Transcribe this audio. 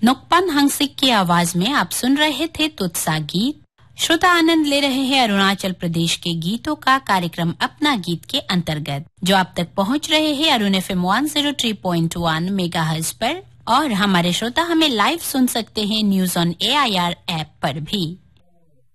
नुकपन हंसिक की आवाज में आप सुन रहे थे तुत्सा गीत। श्रोता आनंद ले रहे हैं अरुणाचल प्रदेश के गीतों का कार्यक्रम अपना गीत के अंतर्गत, जो आप तक पहुंच रहे हैं अरुण FM 103.1 मेगाहर्ट्ज पर। और हमारे श्रोता हमें लाइव सुन सकते हैं न्यूज ऑन AIR ऐप पर भी।